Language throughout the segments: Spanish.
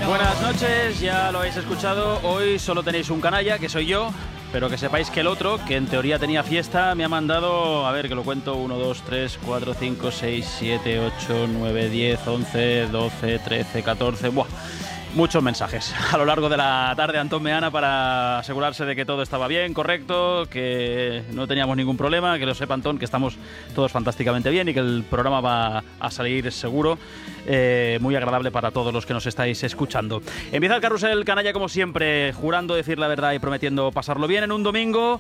Buenas noches, ya lo habéis escuchado. Hoy solo tenéis un canalla, que soy yo, pero que sepáis que el otro, que en teoría tenía fiesta, me ha mandado, a ver, que lo cuento, 1, 2, 3, 4, 5, 6, 7, 8, 9, 10, 11, 12, 13, 14... ¡Buah! Muchos mensajes a lo largo de la tarde, Antón Meana, para asegurarse de que todo estaba bien, correcto, que no teníamos ningún problema, que lo sepa Antón, que estamos todos fantásticamente bien y que el programa va a salir seguro, muy agradable para todos los que nos estáis escuchando. Empieza el carrusel canalla como siempre, jurando decir la verdad y prometiendo pasarlo bien en un domingo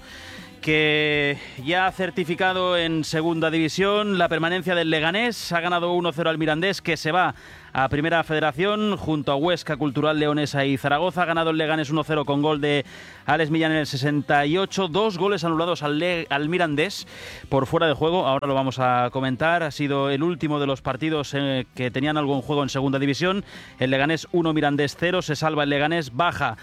que ya ha certificado en segunda división la permanencia del Leganés. Ha ganado 1-0 al Mirandés, que se va a Primera Federación junto a Huesca, Cultural Leonesa y Zaragoza. Ha ganado el Leganés 1-0 con gol de Alex Millán en el 68. 2 goles anulados al Mirandés por fuera de juego. Ahora lo vamos a comentar. Ha sido el último de los partidos que tenían algo en juego en segunda división. El Leganés 1, Mirandés 0. Se salva el Leganés, baja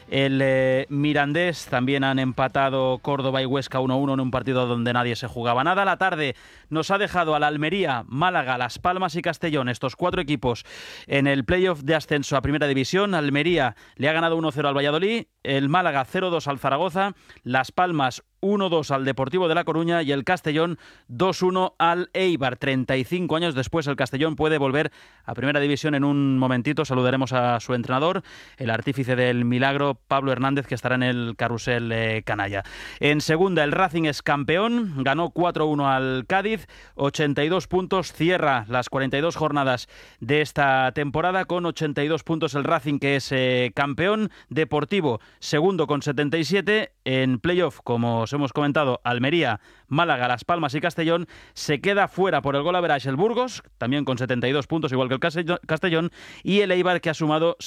el Mirandés. También han empatado Córdoba y Huesca 1-1 en un partido donde nadie se jugaba nada. La tarde nos ha dejado a la Almería, Málaga, Las Palmas y Castellón, estos 4 equipos en el playoff de ascenso a Primera División. Almería le ha ganado 1-0 al Valladolid, el Málaga 0-2 al Zaragoza, Las Palmas 1-2 al Deportivo de La Coruña y el Castellón 2-1 al Eibar. 35 años después el Castellón puede volver a Primera División. En un momentito saludaremos a su entrenador, el artífice del milagro, Pablo Hernández, que estará en el carrusel canalla. En segunda, el Racing es campeón, ganó 4-1 al Cádiz, 82 puntos, cierra las 42 jornadas de esta temporada con 82 puntos el Racing, que es campeón. Deportivo segundo con 77. En playoff, como os hemos comentado, Almería, Málaga, Las Palmas y Castellón. Se queda fuera por el gol average el Burgos, también con 72 puntos, igual que el Castellón, y el Eibar, que ha sumado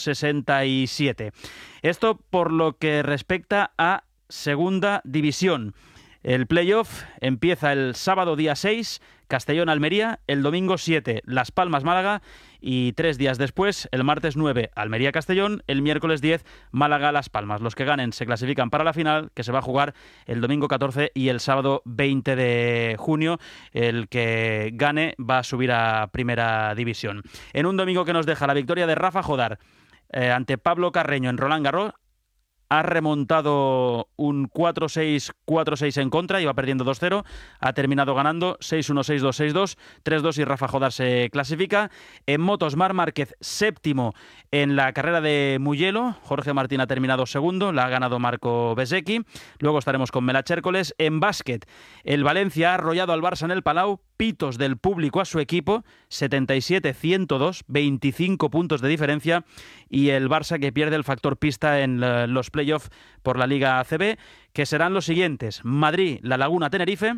67. Esto por lo que respecta a segunda división. El playoff empieza el sábado día 6, Castellón-Almería, el domingo 7, Las Palmas-Málaga, y 3 días después, el martes 9, Almería-Castellón, el miércoles 10, Málaga-Las Palmas. Los que ganen se clasifican para la final, que se va a jugar el domingo 14 y el sábado 20 de junio. El que gane va a subir a Primera División. En un domingo que nos deja la victoria de Rafa Jodar ante Pablo Carreño en Roland Garros. Ha remontado un 4-6, 4-6 en contra, iba perdiendo 2-0, ha terminado ganando 6-1, 6-2, 6-2, 3-2 y Rafa Jodar se clasifica. En motos, Marc Márquez séptimo en la carrera de Mugello, Jorge Martín ha terminado segundo, la ha ganado Marco Bezzecchi. Luego estaremos con Melache Hércoles. En básquet, el Valencia ha arrollado al Barça en el Palau, pitos del público a su equipo, 77-102, 25 puntos de diferencia, y el Barça que pierde el factor pista en los playoffs por la Liga ACB, que serán los siguientes: Madrid, La Laguna, Tenerife,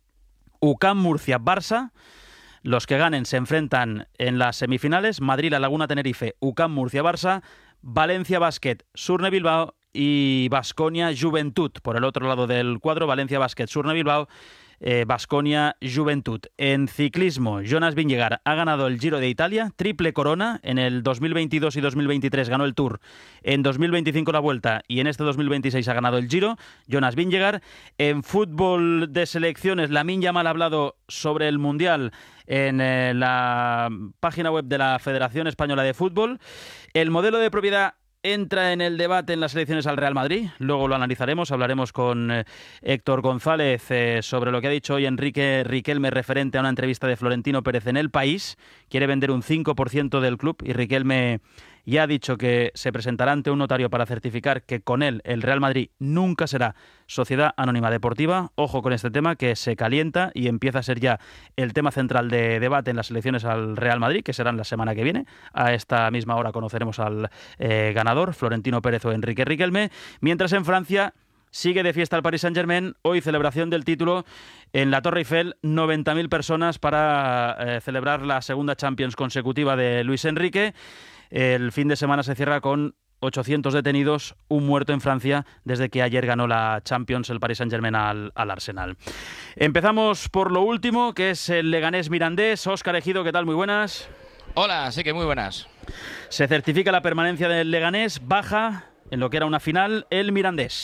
UCAM, Murcia, Barça. Los que ganen se enfrentan en las semifinales: Madrid, La Laguna, Tenerife, UCAM, Murcia, Barça, Valencia Basket, Surne Bilbao y Baskonia Juventud. Por el otro lado del cuadro, Valencia Basket, Surne Bilbao, Baskonia Juventud. En ciclismo, Jonas Vingegaard ha ganado el Giro de Italia, triple corona. En el 2022 y 2023 ganó el Tour, en 2025 la Vuelta y en este 2026 ha ganado el Giro, Jonas Vingegaard. En fútbol de selecciones, Lamine Yamal ha hablado sobre el Mundial en la página web de la Federación Española de Fútbol. El modelo de propiedad entra en el debate en las elecciones al Real Madrid. Luego lo analizaremos, hablaremos con Héctor González sobre lo que ha dicho hoy Enrique Riquelme referente a una entrevista de Florentino Pérez en El País. Quiere vender un 5% del club y Riquelme ya ha dicho que se presentará ante un notario para certificar que con él el Real Madrid nunca será Sociedad Anónima Deportiva. Ojo con este tema, que se calienta y empieza a ser ya el tema central de debate en las elecciones al Real Madrid, que serán la semana que viene. A esta misma hora conoceremos al ganador, Florentino Pérez o Enrique Riquelme. Mientras en Francia sigue de fiesta el Paris Saint-Germain. Hoy celebración del título en la Torre Eiffel, 90.000 personas para celebrar la segunda Champions consecutiva de Luis Enrique. El fin de semana se cierra con 800 detenidos, un muerto en Francia desde que ayer ganó la Champions el Paris Saint-Germain al Arsenal. Empezamos por lo último, que es el Leganés Mirandés. Óscar Ejido, ¿qué tal? Muy buenas. Hola, sí que muy buenas. Se certifica la permanencia del Leganés, baja en lo que era una final el Mirandés.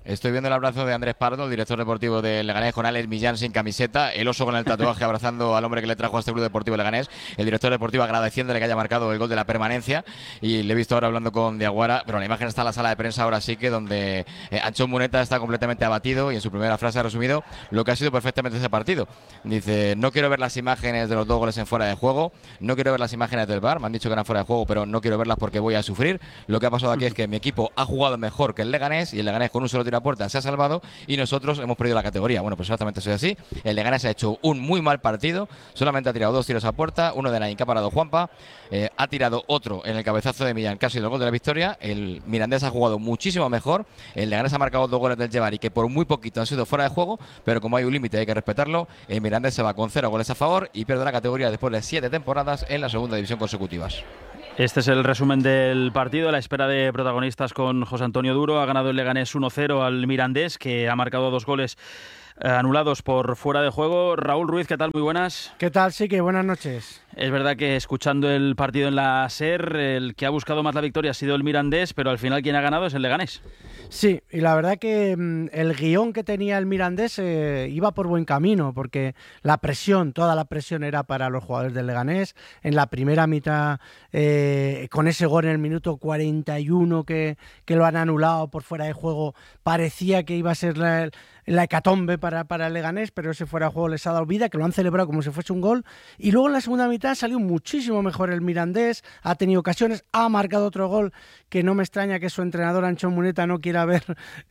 Estoy viendo el abrazo de Andrés Pardo, el director deportivo del Leganés, con Alex Millán sin camiseta, el oso con el tatuaje abrazando al hombre que le trajo a este club deportivo Leganés, el director deportivo agradeciéndole que haya marcado el gol de la permanencia, y le he visto ahora hablando con Diaguara, pero la imagen está en la sala de prensa ahora sí que donde Anchón Muneta está completamente abatido y en su primera frase ha resumido lo que ha sido perfectamente ese partido. Dice, no quiero ver las imágenes de los 2 goles en fuera de juego, no quiero ver las imágenes del VAR, me han dicho que eran fuera de juego, pero no quiero verlas porque voy a sufrir. Lo que ha pasado aquí es que mi equipo ha jugado mejor que el Leganés y el Leganés con un solo tiro a puerta se ha salvado y nosotros hemos perdido la categoría. Bueno, pues exactamente soy así. El Leganés ha hecho un muy mal partido, solamente ha tirado 2 tiros a puerta, uno de Nain que ha parado Juanpa, ha tirado otro en el cabezazo de Millán, casi el gol de la victoria. El Mirandés ha jugado muchísimo mejor, el Leganés ha marcado 2 goles del Llevari que por muy poquito han sido fuera de juego, pero como hay un límite hay que respetarlo. El Mirandés se va con 0 goles a favor y pierde la categoría después de 7 temporadas en la segunda división consecutivas. Este es el resumen del partido, a la espera de protagonistas con José Antonio Duro. Ha ganado el Leganés 1-0 al Mirandés, que ha marcado 2 goles anulados por fuera de juego. Raúl Ruiz, ¿qué tal? Muy buenas. ¿Qué tal? Sí, que buenas noches. Es verdad que escuchando el partido en la SER, el que ha buscado más la victoria ha sido el Mirandés, pero al final quien ha ganado es el Leganés. Sí, y la verdad que el guión que tenía el Mirandés iba por buen camino, porque la presión, toda la presión era para los jugadores del Leganés. En la primera mitad, con ese gol en el minuto 41 que lo han anulado por fuera de juego, parecía que iba a ser la hecatombe para el Leganés, pero ese fuera de juego les ha dado vida, que lo han celebrado como si fuese un gol. Y luego en la segunda mitad salió muchísimo mejor el Mirandés, ha tenido ocasiones, ha marcado otro gol que no me extraña que su entrenador Anchón Muneta no quiera ver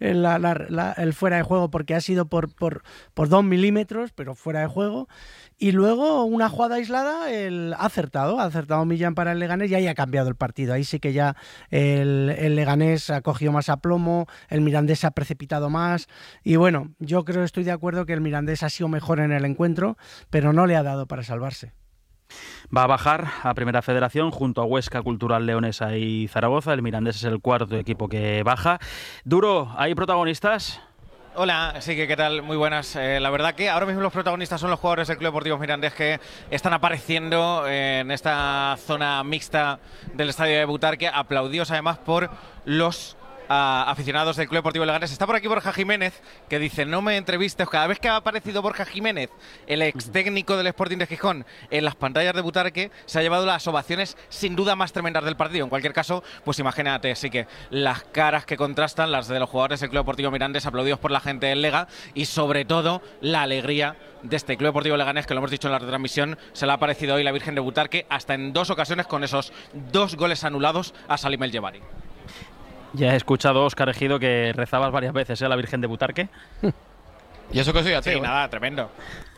el fuera de juego porque ha sido por 2 milímetros, pero fuera de juego. Y luego una jugada aislada, ha acertado Millán para el Leganés y ahí ha cambiado el partido. Ahí sí que ya el Leganés ha cogido más aplomo, el Mirandés se ha precipitado más y bueno, yo estoy de acuerdo que el Mirandés ha sido mejor en el encuentro, pero no le ha dado para salvarse. Va a bajar a Primera Federación junto a Huesca, Cultural Leonesa y Zaragoza. El Mirandés es el cuarto equipo que baja. Duro, ¿hay protagonistas? Hola, sí, ¿qué tal? Muy buenas. La verdad que ahora mismo los protagonistas son los jugadores del Club Deportivo Mirandés que están apareciendo en esta zona mixta del estadio de Butarque, aplaudidos además por los aficionados del Club Deportivo Leganés. Está por aquí Borja Jiménez, que dice, no me entrevistes. Cada vez que ha aparecido Borja Jiménez, el ex técnico del Sporting de Gijón, en las pantallas de Butarque, se ha llevado las ovaciones sin duda más tremendas del partido. En cualquier caso, pues imagínate, sí que las caras que contrastan, las de los jugadores del Club Deportivo Mirandés, aplaudidos por la gente del Lega, y sobre todo la alegría de este Club Deportivo Leganés, que lo hemos dicho en la retransmisión, se le ha aparecido hoy la Virgen de Butarque, hasta en 2 ocasiones con esos 2 goles anulados a Salim El Llevari. Ya he escuchado, Óscar Ejido, que rezabas varias veces a la Virgen de Butarque. ¿Y eso que soy ateo? Sí, nada, tremendo.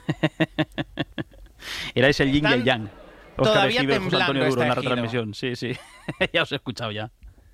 Erais el yin y el yang. Óscar Ejido y José Antonio Duro en la Ejido. retransmisión. Sí. Ya os he escuchado ya.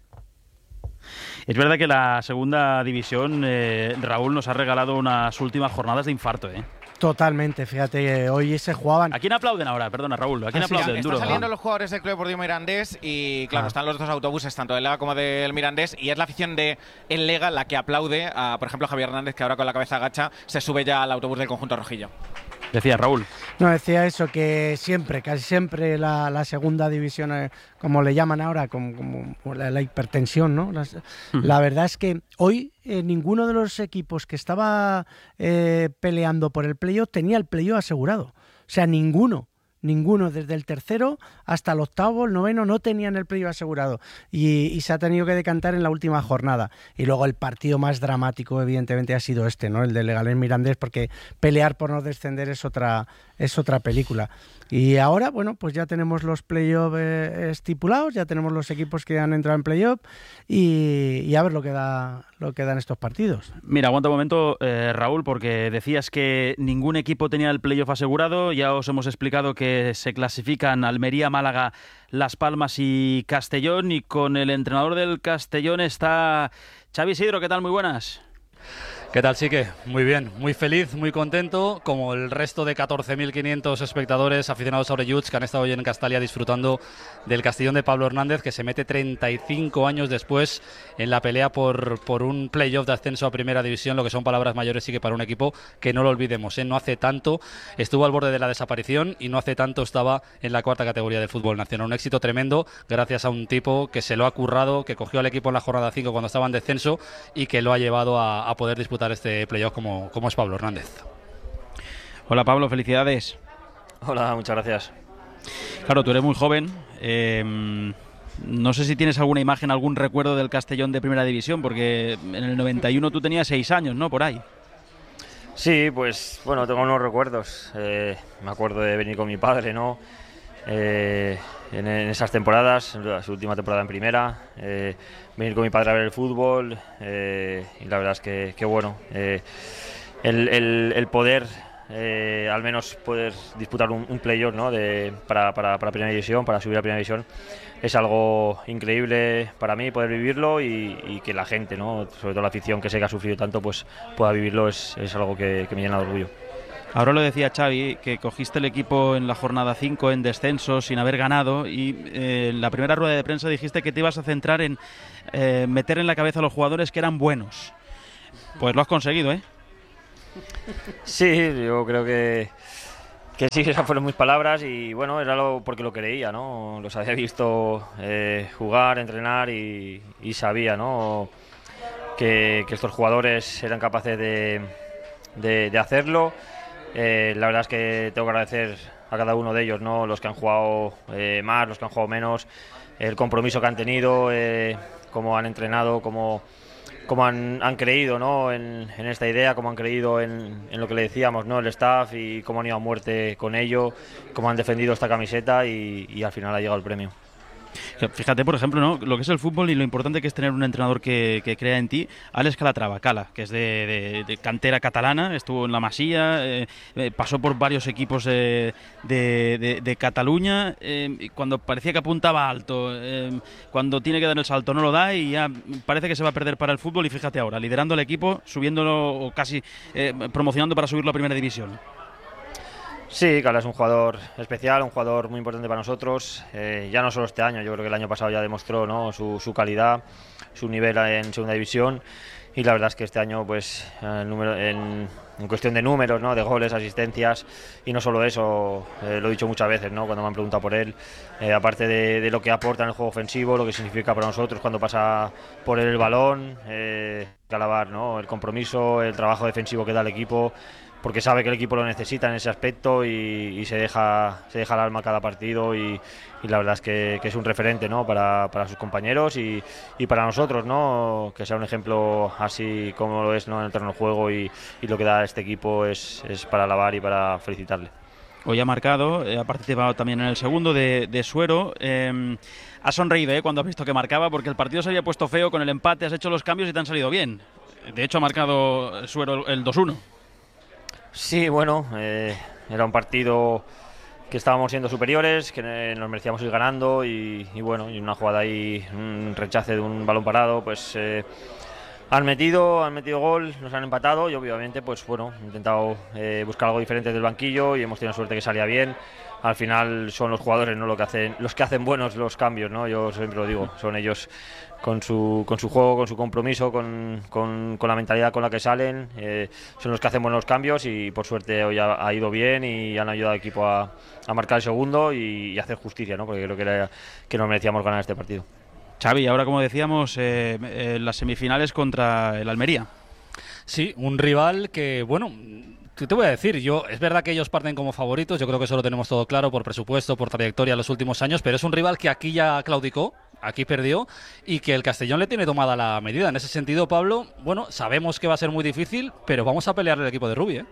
Es verdad que la segunda división, Raúl, nos ha regalado unas últimas jornadas de infarto, ¿eh? Totalmente, fíjate, hoy se jugaban. ¿A quién aplauden ahora? Perdona, Raúl. ¿A quién aplauden? Están Duro, saliendo ¿no? los jugadores del Club Deportivo Mirandés y claro, están los 2 autobuses, tanto del Lega como del Mirandés, y es la afición de el Lega la que aplaude a, por ejemplo, Javier Hernández, que ahora con la cabeza agacha se sube ya al autobús del conjunto rojillo. Decía Raúl. No, decía eso, que casi siempre la segunda división, como le llaman ahora, como la hipertensión, ¿no? La verdad es que hoy ninguno de los equipos que estaba peleando por el playoff tenía el playoff asegurado. O sea, ninguno, desde el tercero hasta el octavo, el noveno, no tenían el playoff asegurado. Y se ha tenido que decantar en la última jornada. Y luego el partido más dramático, evidentemente, ha sido este, ¿no? El de Leganés Mirandés, porque pelear por no descender es otra película. Y ahora, bueno, pues ya tenemos los playoffs estipulados, ya tenemos los equipos que han entrado en playoff y a ver lo que dan estos partidos. Mira, aguanta un momento, Raúl, porque decías que ningún equipo tenía el playoff asegurado. Ya os hemos explicado que se clasifican Almería, Málaga, Las Palmas y Castellón. Y con el entrenador del Castellón está Xavi Isidro. ¿Qué tal? Muy buenas. ¿Qué tal, Chique? Muy bien, muy feliz, muy contento, como el resto de 14.500 espectadores aficionados a Orelluts que han estado hoy en Castalia disfrutando del Castellón de Pablo Hernández, que se mete 35 años después en la pelea por un playoff de ascenso a Primera División, lo que son palabras mayores, sí, que para un equipo que no lo olvidemos, no hace tanto estuvo al borde de la desaparición y no hace tanto estaba en la cuarta categoría del fútbol nacional. Un éxito tremendo gracias a un tipo que se lo ha currado, que cogió al equipo en la jornada 5 cuando estaba en descenso y que lo ha llevado a poder disputar este playoff como es Pablo Hernández. Hola Pablo, felicidades. Hola, muchas gracias. Claro, tú eres muy joven. No sé si tienes alguna imagen, algún recuerdo del Castellón de Primera División, porque en el 91 tú tenías 6 años, ¿no? Por ahí. Sí, pues bueno, tengo unos recuerdos. Me acuerdo de venir con mi padre, ¿no? En esas temporadas, su última temporada en primera, venir con mi padre a ver el fútbol, y la verdad es que bueno, el poder, al menos poder disputar un playoff, ¿no? para Primera División, para subir a Primera División, es algo increíble para mí poder vivirlo y que la gente, ¿no? Sobre todo la afición que sé que ha sufrido tanto, pues pueda vivirlo, es algo que me llena de orgullo. Ahora lo decía Xavi, que cogiste el equipo en la jornada 5 en descenso sin haber ganado y en la primera rueda de prensa dijiste que te ibas a centrar en meter en la cabeza a los jugadores que eran buenos. Pues lo has conseguido, ¿eh? Sí, yo creo que sí, esas fueron mis palabras y bueno, era porque lo creía, ¿no? Los había visto jugar, entrenar y sabía, ¿no? Que estos jugadores eran capaces de hacerlo. La verdad es que tengo que agradecer a cada uno de ellos, ¿no? Los que han jugado más, los que han jugado menos, el compromiso que han tenido, cómo han entrenado, cómo han creído, ¿no? en esta idea, cómo han creído en lo que le decíamos, ¿no? El staff, y cómo han ido a muerte con ello, cómo han defendido esta camiseta y al final ha llegado el premio. Fíjate, por ejemplo, ¿no? Lo que es el fútbol y lo importante que es tener un entrenador que crea en ti. Alex Calatrava, que es de cantera catalana, estuvo en la Masía, pasó por varios equipos de Cataluña, cuando parecía que apuntaba alto, cuando tiene que dar el salto no lo da y ya parece que se va a perder para el fútbol, y fíjate ahora, liderando el equipo, subiéndolo o casi promocionando para subirlo a Primera División. Sí, Cala es un jugador especial, un jugador muy importante para nosotros, ya no solo este año, yo creo que el año pasado ya demostró, ¿no? su calidad, su nivel en Segunda División, y la verdad es que este año, pues en cuestión de números, ¿no? De goles, asistencias, y no solo eso, lo he dicho muchas veces, ¿no? Cuando me han preguntado por él, aparte de lo que aporta en el juego ofensivo, lo que significa para nosotros cuando pasa por él el balón, alabar, ¿no? El compromiso, el trabajo defensivo que da el equipo, porque sabe que el equipo lo necesita en ese aspecto y se deja el alma cada partido, y la verdad es que es un referente, ¿no? para sus compañeros y para nosotros, ¿no? Que sea un ejemplo así como lo es, ¿no? En el terreno de juego, y lo que da este equipo es para alabar y para felicitarle. Hoy ha marcado, ha participado también en el segundo de Suero. Ha sonreído cuando has visto que marcaba, porque el partido se había puesto feo con el empate, has hecho los cambios y te han salido bien. De hecho ha marcado Suero el 2-1. Sí, bueno, era un partido que estábamos siendo superiores, que nos merecíamos ir ganando y bueno, y una jugada ahí, un rechace de un balón parado, pues han metido gol, nos han empatado y obviamente, pues bueno, he intentado buscar algo diferente del banquillo y hemos tenido suerte que salía bien. Al final son los jugadores, ¿no? Los que hacen buenos los cambios, ¿no? Yo siempre lo digo, son ellos con su juego, con su compromiso, con la mentalidad con la que salen, son los que hacen buenos cambios, y por suerte hoy ha ido bien y han ayudado al equipo a marcar el segundo y hacer justicia, ¿no? Porque creo que nos merecíamos ganar este partido. Xavi, ahora como decíamos, las semifinales contra el Almería. Sí, un rival que, bueno, te voy a decir, es verdad que ellos parten como favoritos, yo creo que eso lo tenemos todo claro por presupuesto, por trayectoria en los últimos años, pero es un rival que aquí ya claudicó, aquí perdió, y que el Castellón le tiene tomada la medida. En ese sentido, Pablo, bueno, sabemos que va a ser muy difícil, pero vamos a pelear el equipo de Rubi, ¿eh?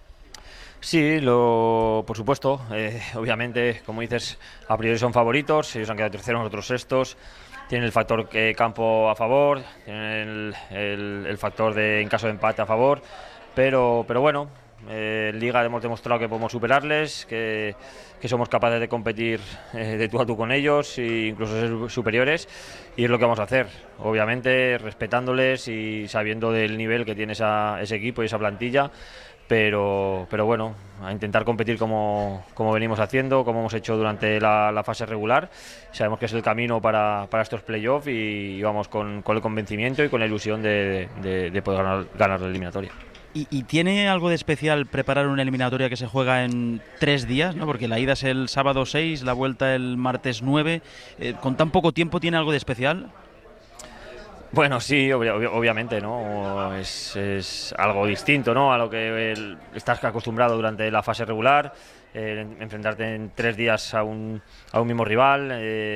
Sí, por supuesto, obviamente, como dices, a priori son favoritos, ellos han quedado terceros, nosotros sextos. Tienen el factor campo a favor, tienen el factor en caso de empate a favor, pero bueno, En Liga hemos demostrado que podemos superarles, que somos capaces de competir de tú a tú con ellos e incluso ser superiores, y es lo que vamos a hacer, obviamente respetándoles y sabiendo del nivel que tiene ese equipo y esa plantilla. Pero bueno, a intentar competir como venimos haciendo, como hemos hecho durante la fase regular. Sabemos que es el camino para estos playoffs y vamos con el convencimiento y con la ilusión de poder ganar la eliminatoria. ¿Y tiene algo de especial preparar una eliminatoria que se juega en 3 días, ¿no? Porque la ida es el sábado 6, la vuelta el martes 9. ¿Con tan poco tiempo tiene algo de especial? Bueno, sí, obviamente, ¿no? Es algo distinto, ¿no? A lo que estás acostumbrado durante la fase regular, enfrentarte en 3 días a un mismo rival.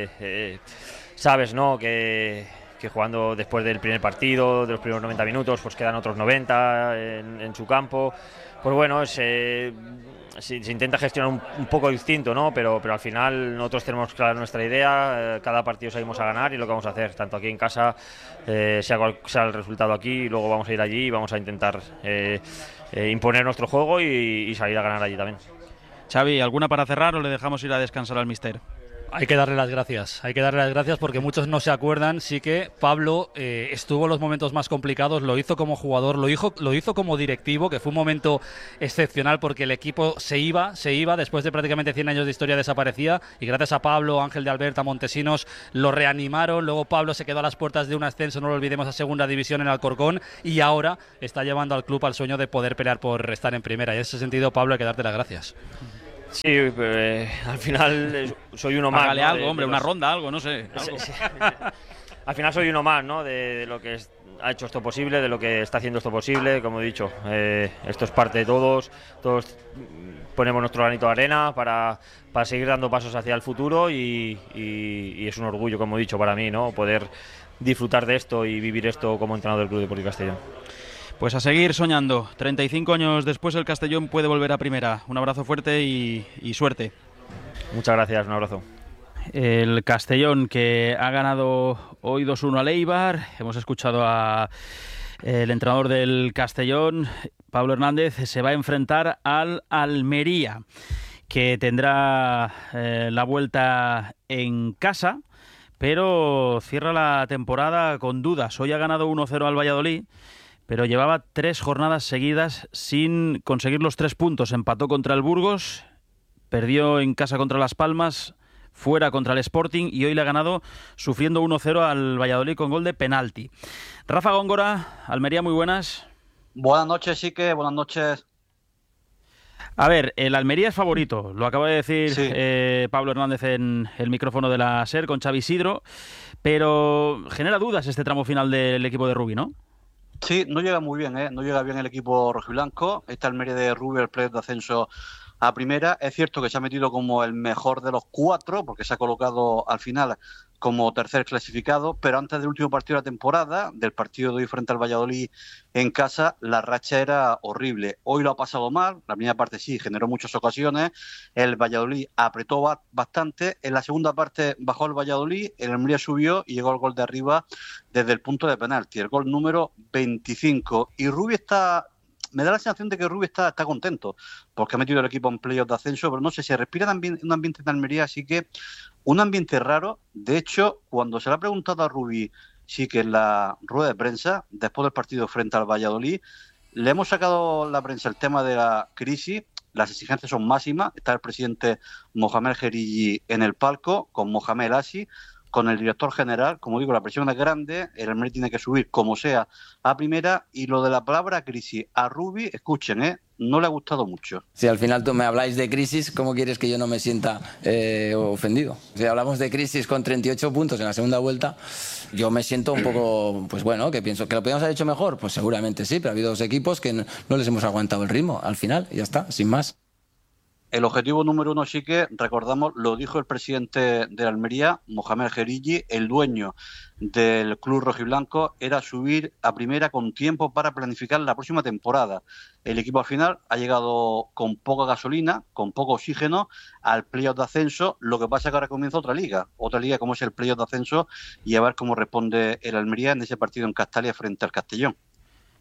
Sabes, ¿no? Que jugando después del primer partido, de los primeros 90 minutos, pues quedan otros 90 en su campo. Pues bueno, se intenta gestionar un poco distinto, ¿no? Pero al final nosotros tenemos clara nuestra idea, cada partido salimos a ganar y lo que vamos a hacer, tanto aquí en casa, sea cual sea el resultado aquí, y luego vamos a ir allí y vamos a intentar imponer nuestro juego y salir a ganar allí también. Xavi, ¿alguna para cerrar o le dejamos ir a descansar al míster? Hay que darle las gracias porque muchos no se acuerdan. Sí que Pablo estuvo en los momentos más complicados, lo hizo como jugador, lo hizo como directivo, que fue un momento excepcional porque el equipo se iba, después de prácticamente 100 años de historia desaparecía, y gracias a Pablo, Ángel de Alberta, Montesinos, lo reanimaron. Luego Pablo se quedó a las puertas de un ascenso, no lo olvidemos, a segunda división en Alcorcón, y ahora está llevando al club al sueño de poder pelear por estar en primera, y en ese sentido, Pablo, hay que darte las gracias. Sí, al final soy uno más. Págale, ¿no? Algo, hombre, una ronda, algo, no sé. Algo. Sí. Al final soy uno más, ¿no? De lo que ha hecho esto posible, de lo que está haciendo esto posible. Como he dicho, esto es parte de todos ponemos nuestro granito de arena para seguir dando pasos hacia el futuro y es un orgullo, como he dicho, para mí, ¿no? Poder disfrutar de esto y vivir esto como entrenador del Club Deportivo Castellón. Pues a seguir soñando. 35 años después el Castellón puede volver a primera. Un abrazo fuerte y suerte. Muchas gracias, un abrazo. El Castellón, que ha ganado hoy 2-1 al Eibar. Hemos escuchado a el entrenador del Castellón, Pablo Hernández, se va a enfrentar al Almería, que tendrá la vuelta en casa, pero cierra la temporada con dudas. Hoy ha ganado 1-0 al Valladolid, pero llevaba 3 jornadas seguidas sin conseguir los 3 puntos. Empató contra el Burgos, perdió en casa contra Las Palmas, fuera contra el Sporting, y hoy le ha ganado sufriendo 1-0 al Valladolid con gol de penalti. Rafa Góngora, Almería, muy buenas. Buenas noches, Sique, buenas noches. A ver, el Almería es favorito, lo acaba de decir sí. Pablo Hernández en el micrófono de la SER con Xavi Isidro, pero genera dudas este tramo final del equipo de Rubi, ¿no? Sí, no llega muy bien, no llega bien el equipo rojiblanco. Esta Almería de Rubi, el playoff de ascenso a primera, es cierto que se ha metido como el mejor de los 4, porque se ha colocado al final como tercer clasificado, pero antes del último partido de la temporada, del partido de hoy frente al Valladolid en casa, la racha era horrible. Hoy lo ha pasado mal, la primera parte sí, generó muchas ocasiones, el Valladolid apretó bastante, en la segunda parte bajó el Valladolid, el Almería subió y llegó el gol de arriba desde el punto de penalti, el gol número 25. Y Rubi está... Me da la sensación de que Rubi está contento porque ha metido el equipo en playoff de ascenso, pero no sé, se respira un ambiente en Almería, así que un ambiente raro. De hecho, cuando se le ha preguntado a Rubi, sí que en la rueda de prensa, después del partido frente al Valladolid, le hemos sacado la prensa el tema de la crisis. Las exigencias son máximas. Está el presidente Mohamed Gerigi en el palco, con Mohamed Asi, con el director general. Como digo, la presión es grande, el Almería tiene que subir como sea a primera, y lo de la palabra crisis a Rubi, escuchen, no le ha gustado mucho. Si al final tú me habláis de crisis, ¿cómo quieres que yo no me sienta ofendido? Si hablamos de crisis con 38 puntos en la segunda vuelta, yo me siento un poco, pues bueno, que pienso que lo podríamos haber hecho mejor, pues seguramente sí, pero ha habido 2 equipos que no les hemos aguantado el ritmo al final, y ya está, sin más. El objetivo número 1, sí que recordamos, lo dijo el presidente de Almería, Mohamed Gerigi, el dueño del club rojiblanco, era subir a primera con tiempo para planificar la próxima temporada. El equipo al final ha llegado con poca gasolina, con poco oxígeno al playoff de ascenso. Lo que pasa es que ahora comienza otra liga como es el playoff de ascenso, y a ver cómo responde el Almería en ese partido en Castalia frente al Castellón.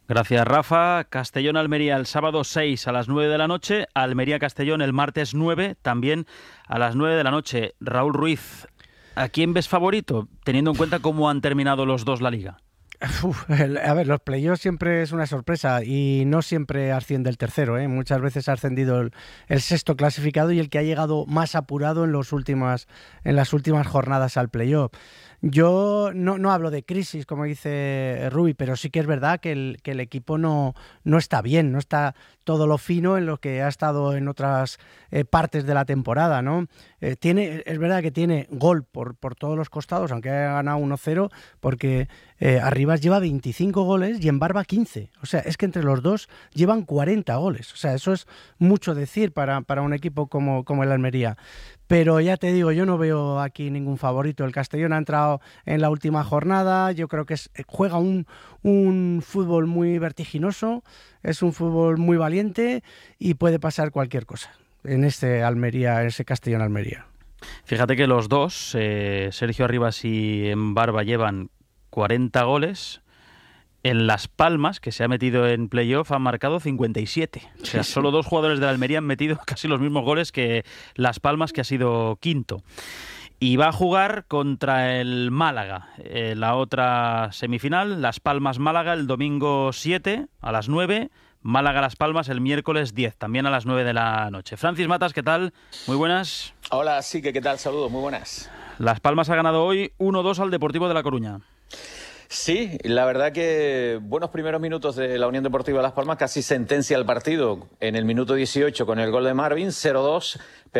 Gracias, Rafa. Castellón-Almería el sábado 6 a las 9 de la noche. Almería-Castellón el martes 9, también a las 9 de la noche. Raúl Ruiz, ¿a quién ves favorito, teniendo en cuenta cómo han terminado los dos la Liga? A ver, los playoffs siempre es una sorpresa y no siempre asciende el tercero, ¿eh? Muchas veces ha ascendido el sexto clasificado y el que ha llegado más apurado en las últimas jornadas al playoff. Yo no hablo de crisis, como dice Rubi, pero sí que es verdad que el equipo no está bien, no está todo lo fino en lo que ha estado en otras partes de la temporada, ¿no? Es verdad que tiene gol por todos los costados, aunque haya ganado 1-0, porque Arribas lleva 25 goles y Embarba 15. O sea, es que entre los dos llevan 40 goles. O sea, eso es mucho decir para un equipo como el Almería. Pero ya te digo, yo no veo aquí ningún favorito. El Castellón ha entrado en la última jornada, yo creo que juega un fútbol muy vertiginoso, es un fútbol muy valiente y puede pasar cualquier cosa en ese Castellón-Almería. Fíjate que los dos, Sergio Arribas y Embarba, llevan 40 goles. En Las Palmas, que se ha metido en playoff, han marcado 57. O sea, solo dos jugadores de la Almería han metido casi los mismos goles que Las Palmas, que ha sido quinto. Y va a jugar contra el Málaga, la otra semifinal, Las Palmas-Málaga, el domingo 7 a las 9, Málaga-Las Palmas el miércoles 10, también a las 9 de la noche. Francis Matas, ¿qué tal? Muy buenas. Hola, sí, ¿qué tal? Saludos, muy buenas. Las Palmas ha ganado hoy 1-2 al Deportivo de La Coruña. Sí, la verdad que buenos primeros minutos de la Unión Deportiva Las Palmas, casi sentencia el partido en el minuto 18 con el gol de Marvin, 0-2.